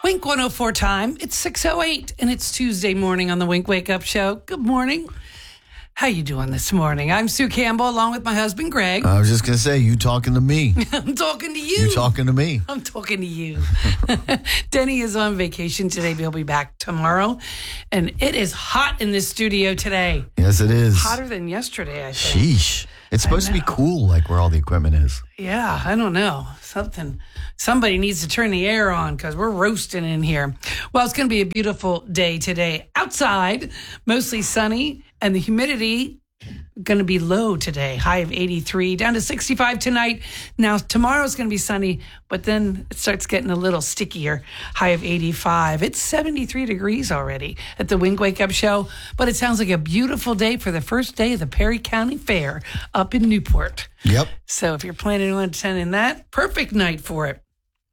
Wink 104 time. It's 6:08 and it's Tuesday morning on the Wink Wake Up Show. Good morning. How you doing this morning? I'm Sue Campbell along with my husband Greg. I was just going to say, you talking to me. I'm talking to you. You talking to me. I'm talking to you. Denny is on vacation today, but he'll be back tomorrow. And it is hot in this studio today. Yes, it is. Hotter than yesterday, I think. Sheesh. It's supposed to be cool, like where all the equipment is. Yeah, I don't know. Somebody needs to turn the air on because we're roasting in here. Well, it's going to be a beautiful day today. Outside, mostly sunny, and the humidity going to be low today. High of 83, down to 65 tonight. Now, tomorrow's going to be sunny, but then it starts getting a little stickier. High of 85. It's 73 degrees already at the Wink Wake Up Show, but it sounds like a beautiful day for the first day of the Perry County Fair up in Newport. Yep. So if you're planning on attending that, perfect night for it.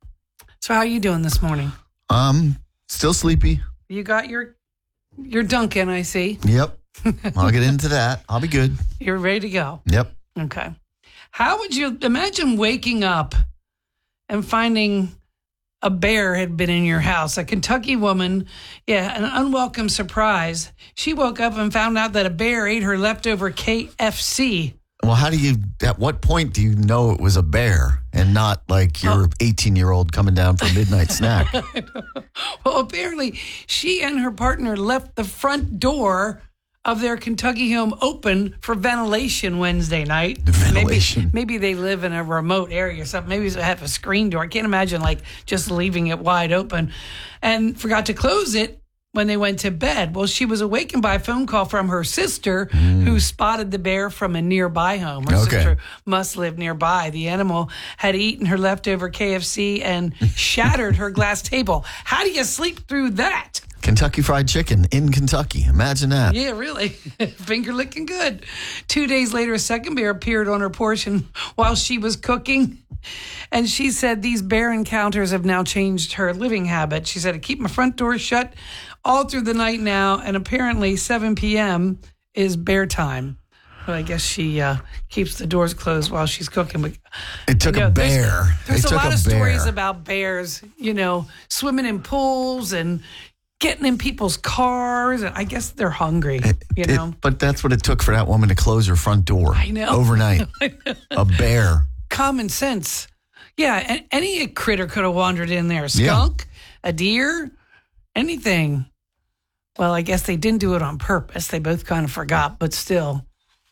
So how are you doing this morning? Still sleepy. You got your Dunkin', I see. Yep. I'll get into that. I'll be good. You're ready to go. Yep. Okay. How would you imagine waking up and finding a bear had been in your house? A Kentucky woman, an unwelcome surprise. She woke up and found out that a bear ate her leftover KFC. Well, at what point do you know it was a bear and not like your 18-year-old coming down for a midnight snack? Well, apparently she and her partner left the front door of their Kentucky home open for ventilation Wednesday night. Ventilation. Maybe they live in a remote area or something. Maybe they have a screen door. I can't imagine like just leaving it wide open, and forgot to close it when they went to bed. Well, she was awakened by a phone call from her sister who spotted the bear from a nearby home. Her sister must live nearby. The animal had eaten her leftover KFC and shattered her glass table. How do you sleep through that? Kentucky Fried Chicken in Kentucky. Imagine that. Yeah, really. Finger licking good. 2 days later, a second bear appeared on her portion while she was cooking. And she said these bear encounters have now changed her living habits. She said, I keep my front door shut all through the night now. And apparently 7 p.m. is bear time. So I guess she keeps the doors closed while she's cooking. But, it took a bear. There's a lot of stories about bears, swimming in pools and getting in people's cars. I guess they're hungry, But that's what it took for that woman to close her front door. I know. Overnight. A bear. Common sense. Yeah, any critter could have wandered in there. A skunk, a deer, anything. Well, I guess they didn't do it on purpose. They both kind of forgot, but still.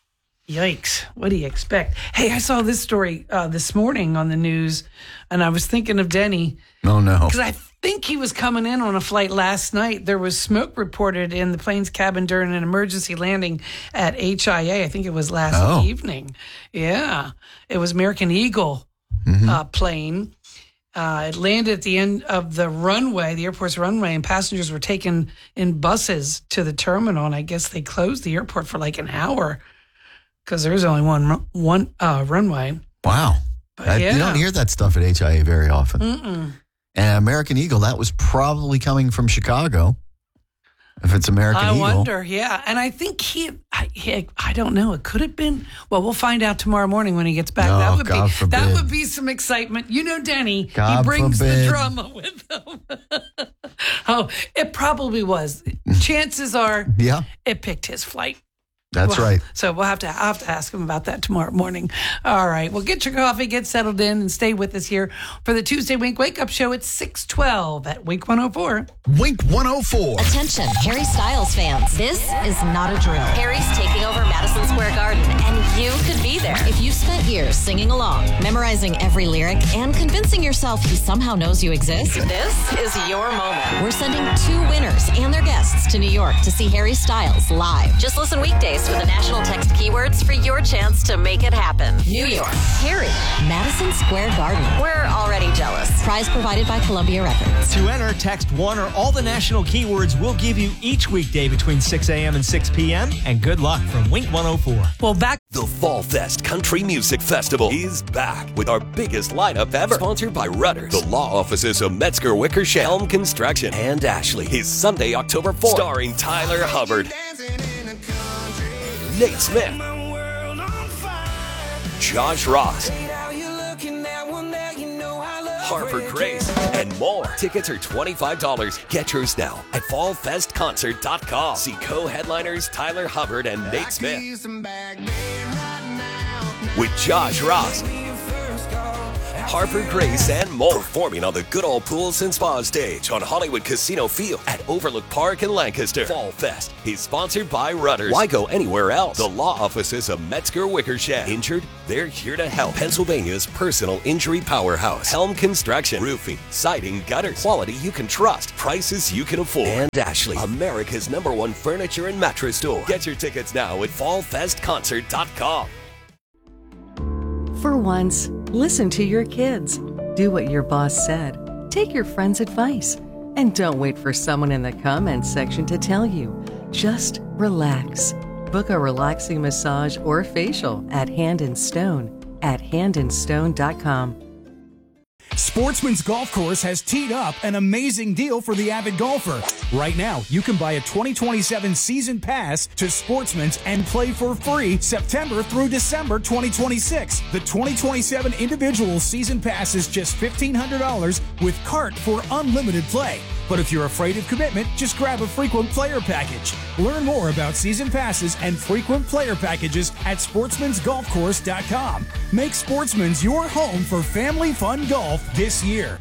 Yikes. What do you expect? Hey, I saw this story this morning on the news, and I was thinking of Denny. Oh, no. Because I think he was coming in on a flight last night. There was smoke reported in the plane's cabin during an emergency landing at HIA. I think it was last evening. Yeah. It was American Eagle plane. It landed at the end of the runway, the airport's runway, and passengers were taken in buses to the terminal. And I guess they closed the airport for like an hour because there's only one runway. Wow. You don't hear that stuff at HIA very often. Mm-mm. And American Eagle, that was probably coming from Chicago. If it's American Eagle. I wonder, yeah. And I think I don't know. It could have been. Well, we'll find out tomorrow morning when he gets back. Oh, that would be some excitement. Denny, God he brings forbid. the drama with him. Oh, it probably was. Chances are it picked his flight. That's right. So I'll have to ask him about that tomorrow morning. All right. Well, get your coffee, get settled in, and stay with us here for the Tuesday Wink Wake Up Show at 6:12 at Wink 104. Wink 104. Attention, Harry Styles fans. This is not a drill. Harry's taking over Madison Square Garden, and you could be there. If you spent years singing along, memorizing every lyric, and convincing yourself he somehow knows you exist, this is your moment. We're sending 2 winners and their guests to New York to see Harry Styles live. Just listen weekdays for the national text keywords for your chance to make it happen. New York, Harry, Madison Square Garden. We're already jealous. Prize provided by Columbia Records. To enter, text 1 or all the national keywords we'll give you each weekday between 6 a.m. and 6 p.m. And good luck from Wink 104. Well, back. The Fall Fest Country Music Festival is back with our biggest lineup ever. Sponsored by Rudders, the law offices of Metzger Wickersham, Helm Construction, and Ashley. Is Sunday, October 4th. Starring Tyler Hubbard, Nate Smith, Josh Ross, Harper Grace, and more. Tickets are $25. Get yours now at fallfestconcert.com. See co-headliners Tyler Hubbard and Nate Smith. With Josh Ross, Harper Grace, and more. Performing on the Good Old Pools and Spa stage on Hollywood Casino Field at Overlook Park in Lancaster. Fall Fest is sponsored by Rudders. Why go anywhere else? The law offices of Metzger Wickersham. Injured? They're here to help. Pennsylvania's personal injury powerhouse. Helm Construction. Roofing, siding, gutters. Quality you can trust. Prices you can afford. And Ashley, America's #1 furniture and mattress store. Get your tickets now at fallfestconcert.com. For once, listen to your kids. Do what your boss said. Take your friend's advice. And don't wait for someone in the comments section to tell you. Just relax. Book a relaxing massage or facial at Hand and Stone at handandstone.com. Sportsman's Golf Course has teed up an amazing deal for the avid golfer. Right now, you can buy a 2027 season pass to Sportsman's and play for free September through December 2026. The 2027 individual season pass is just $1,500 with cart for unlimited play. But if you're afraid of commitment, just grab a frequent player package. Learn more about season passes and frequent player packages at sportsmansgolfcourse.com. Make Sportsman's your home for family fun golf this year.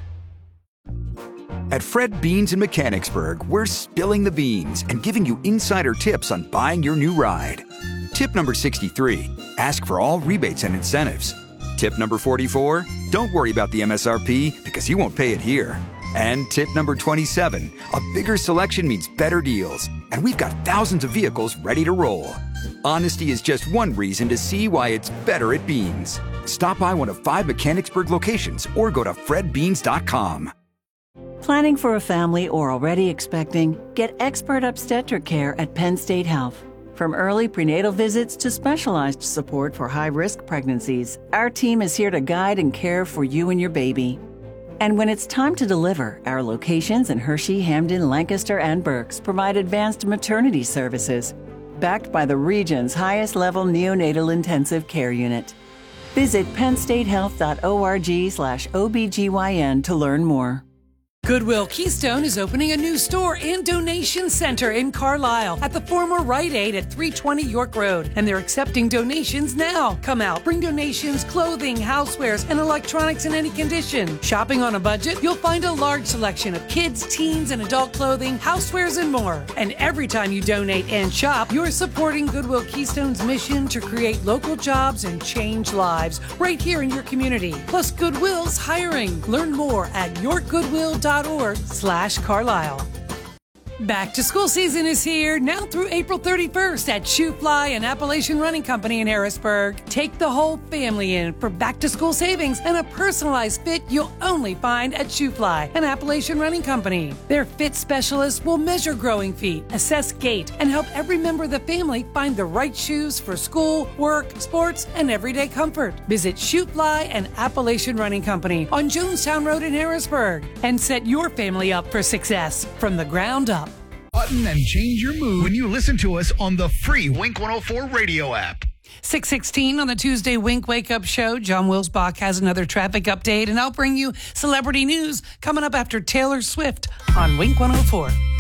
At Fred Beans in Mechanicsburg, we're spilling the beans and giving you insider tips on buying your new ride. Tip number 63, ask for all rebates and incentives. Tip number 44, don't worry about the MSRP because you won't pay it here. And tip number 27, a bigger selection means better deals, and we've got thousands of vehicles ready to roll. Honesty is just one reason to see why it's better at Beans. Stop by one of 5 Mechanicsburg locations or go to fredbeans.com. Planning for a family or already expecting? Get expert obstetric care at Penn State Health. From early prenatal visits to specialized support for high-risk pregnancies, our team is here to guide and care for you and your baby. And when it's time to deliver, our locations in Hershey, Hamden, Lancaster, and Berks provide advanced maternity services, backed by the region's highest-level neonatal intensive care unit. Visit pennstatehealth.org/OBGYN to learn more. Goodwill Keystone is opening a new store and donation center in Carlisle at the former Rite Aid at 320 York Road. And they're accepting donations now. Come out, bring donations, clothing, housewares, and electronics in any condition. Shopping on a budget? You'll find a large selection of kids, teens, and adult clothing, housewares, and more. And every time you donate and shop, you're supporting Goodwill Keystone's mission to create local jobs and change lives right here in your community. Plus, Goodwill's hiring. Learn more at yourgoodwill.org/Carlisle. Back to school season is here, now through April 31st at Shoe Fly and Appalachian Running Company in Harrisburg. Take the whole family in for back to school savings and a personalized fit you'll only find at Shoe Fly and Appalachian Running Company. Their fit specialists will measure growing feet, assess gait, and help every member of the family find the right shoes for school, work, sports, and everyday comfort. Visit Shoe Fly and Appalachian Running Company on Jonestown Road in Harrisburg and set your family up for success from the ground up. Button and change your mood when you listen to us on the free Wink 104 radio app. 6:16 on the Tuesday Wink Wake Up Show. John Wilsbach has another traffic update, and I'll bring you celebrity news coming up after Taylor Swift on Wink 104.